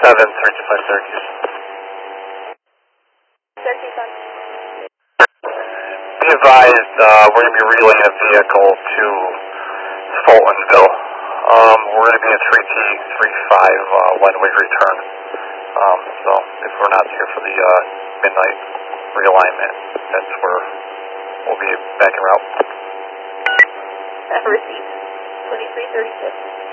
7, 325 Syracuse. Syracuse on. Be advised, we're going to be relaying a vehicle to Fultonville. We're going to be at 3T35 one-way return. So if we're not here for the midnight realignment, that's where we'll be back en route. Received. 2336.